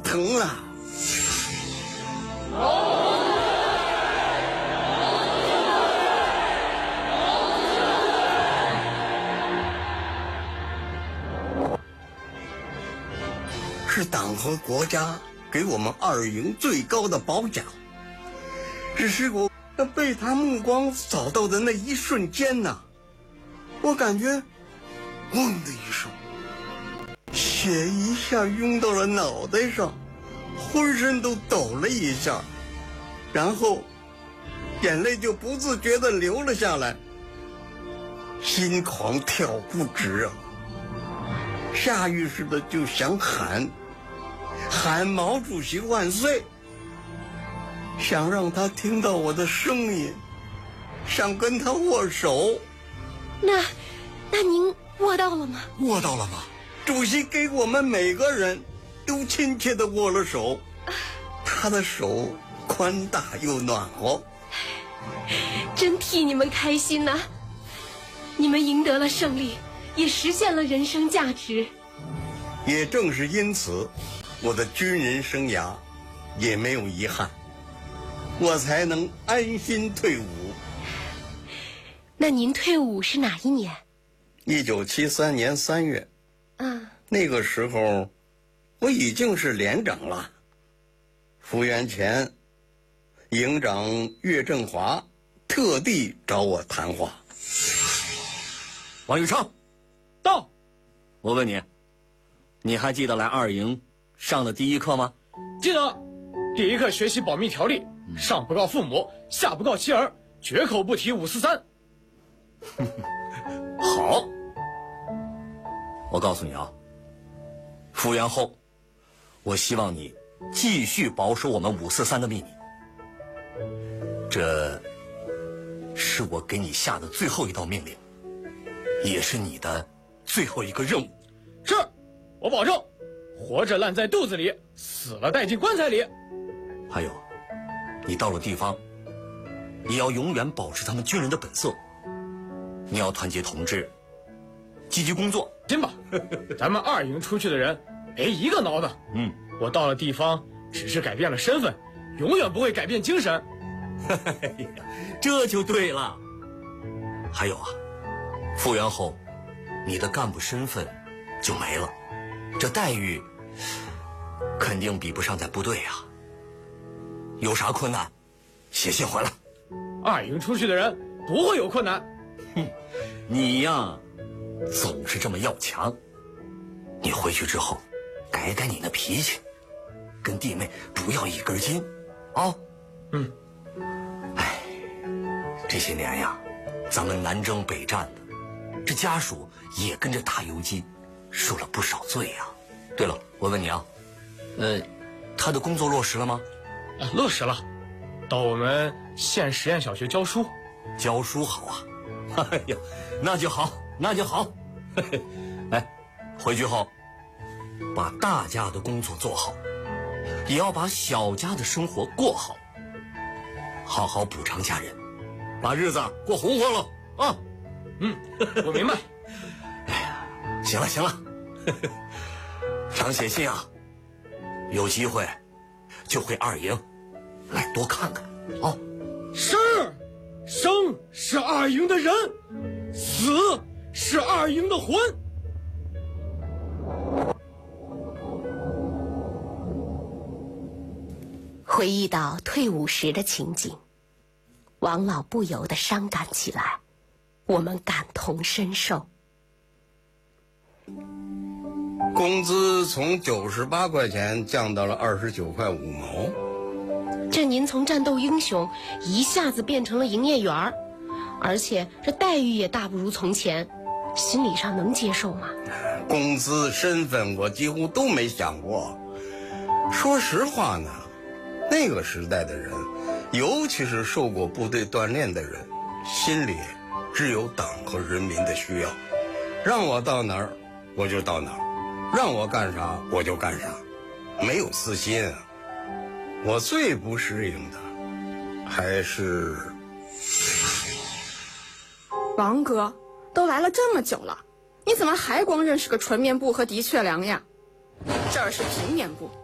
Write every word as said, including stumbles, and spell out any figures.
疼了。是党和国家给我们二营最高的褒奖。只是我被他目光扫到的那一瞬间呢，我感觉嗡的一声，血一下涌到了脑袋上，浑身都抖了一下，然后眼泪就不自觉地流了下来，心狂跳不止啊！下意识的就想喊喊毛主席万岁，想让他听到我的声音，想跟他握手。 那那您握到了吗？ 握到了吗？ 主席给我们每个人都亲切地握了手，他的手宽大又暖和。 真替你们开心呐、啊！你们赢得了胜利，也实现了人生价值。 也正是因此，我的军人生涯也没有遗憾，我才能安心退伍。 那您退伍是哪一年？ 一九七三年三月。 嗯， 那个时候我已经是连长了。复员前，营长岳振华特地找我谈话。 王宇昌， 到。 我问你，你还记得来二营上的第一课吗？ 记得，第一课学习保密条例，嗯、上不告父母，下不告妻儿，绝口不提五四三。 好，我告诉你啊，复员后，我希望你继续保守我们五四三的秘密。这是我给你下的最后一道命令，也是你的最后一个任务。 是，我保证，活着烂在肚子里，死了带进棺材里。 还有，你到了地方，也要永远保持他们军人的本色。你要团结同志，积极工作。 信吧，咱们二营出去的人没一个孬的。 嗯， 我到了地方，只是改变了身份，永远不会改变精神。 哎呀，这就对了。还有啊，复员后，你的干部身份就没了，这待遇肯定比不上在部队啊。有啥困难，写信回来。 二营出去的人不会有困难。 哼，你呀，总是这么要强。你回去之后，改改你那脾气，跟弟妹不要一根筋，啊。 嗯。 哎，这些年呀，咱们南征北战的，这家属也跟着打游击，受了不少罪呀。对了，我问你啊，呃，他的工作落实了吗？ 啊，落实了，到我们县实验小学教书。 教书好啊。哎呀，那就好，那就好。哎，回去后，把大家的工作做好，也要把小家的生活过好，好好补偿家人，把日子过红火了啊！ 嗯，我明白。 哎呀，行了行了，常写信啊，有机会就回二营来多看看啊。 是。生是二营的人，死是二营的魂。 回忆到退伍时的情景，王老不由得伤感起来，我们感同身受。 工资从九十八块钱降到了二十九块五毛。 这您从战斗英雄一下子变成了营业员儿，而且这待遇也大不如从前，心理上能接受吗？ 工资、身份我几乎都没想过。说实话呢，那个时代的人，尤其是受过部队锻炼的人，心里只有党和人民的需要，让我到哪儿我就到哪儿，让我干啥我就干啥，没有私心啊。我最不适应的还是王哥，都来了这么久了，你怎么还光认识个纯棉布和的确良呀？这儿是平棉布，